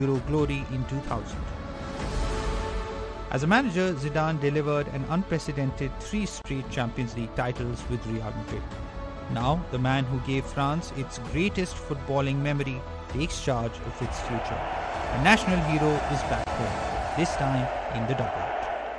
Euro glory in 2000. As a manager, Zidane delivered an unprecedented 3 straight Champions League titles with Real Madrid. Now, the man who gave France its greatest footballing memory takes charge of its future. A national hero is back home, this time in the double.